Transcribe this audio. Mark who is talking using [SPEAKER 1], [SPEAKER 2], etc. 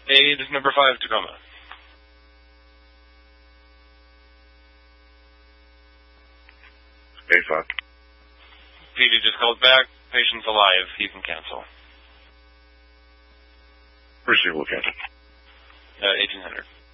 [SPEAKER 1] Aid number 5, Tacoma.
[SPEAKER 2] Aid 5.
[SPEAKER 1] PD just called back. Patient's alive. You can cancel.
[SPEAKER 2] Receive will cancel.
[SPEAKER 1] 1800.